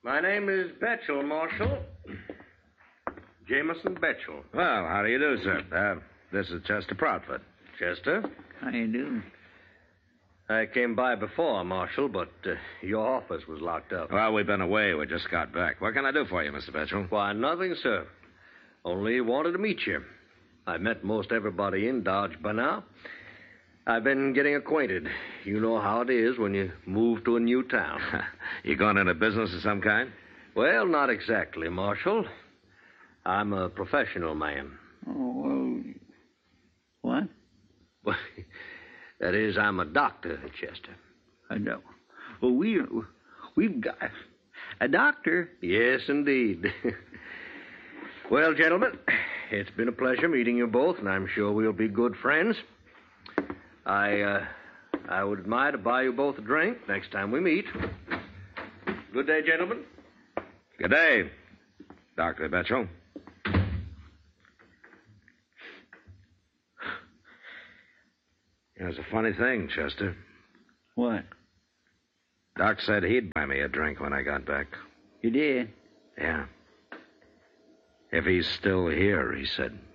My name is Betchel, Marshal. Jameson Betchel. Well, how do you do, sir? This is Chester Proudfoot. Chester? How you do? I came by before, Marshal, but your office was locked up. Well, we've been away. We just got back. What can I do for you, Mr. Betchel? Why, nothing, sir. Only wanted to meet you. I've met most everybody in Dodge by now. I've been getting acquainted. You know how it is when you move to a new town. You going into business of some kind? Well, not exactly, Marshal. I'm a professional man. Oh, well, what? Well, that is, I'm a doctor, Chester. I know. Well, we've got a doctor. Yes, indeed. Well, gentlemen, it's been a pleasure meeting you both, and I'm sure we'll be good friends. I would admire to buy you both a drink next time we meet. Good day, gentlemen. Good day, Dr. Betchel. It's a funny thing, Chester. What? Doc said he'd buy me a drink when I got back. You did? Yeah. If he's still here, he said.